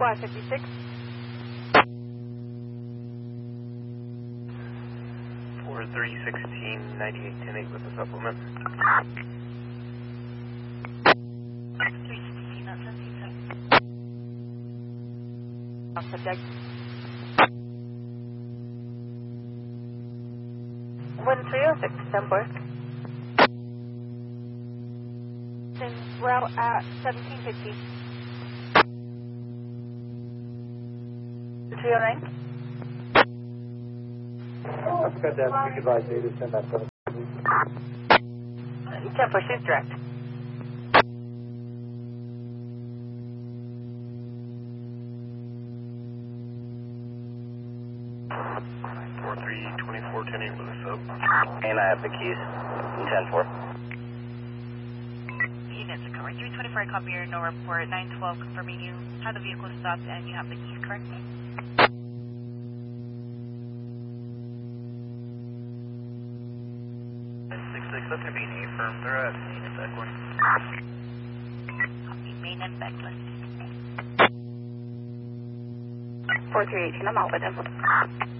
Squad 56. 4316 9810 with a supplement. 316, not 17. Subject. 1306, 10 4. Route at 1750. 309. I've got that. We could advise data, send that to us. 10 4, shoot direct. Four three 2410 with a sub. And I have the keys. 10-4. Units are covered. 324, I copy your no report. 912, confirming you have the vehicle stopped and you have the keys, correct? 66, that's going to be an A-firm. They're at Main and Beckland. Copy, Main and Beckland. 4318, I'm out with him.